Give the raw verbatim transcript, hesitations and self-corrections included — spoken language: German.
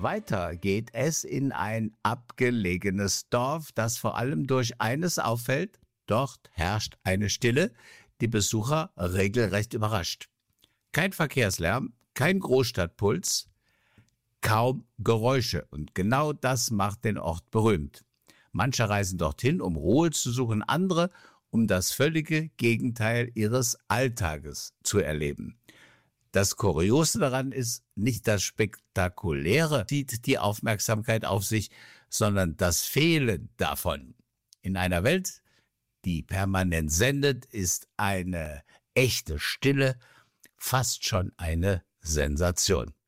Weiter geht es in ein abgelegenes Dorf, das vor allem durch eines auffällt: Dort herrscht eine Stille, die Besucher regelrecht überrascht. Kein Verkehrslärm, kein Großstadtpuls, kaum Geräusche. Und genau das macht den Ort berühmt. Manche reisen dorthin, um Ruhe zu suchen, andere, um das völlige Gegenteil ihres Alltages zu erleben. Das Kuriose daran ist, nicht das Spektakuläre zieht die Aufmerksamkeit auf sich, sondern das Fehlen davon. In einer Welt, die permanent sendet, ist eine echte Stille fast schon eine Sensation.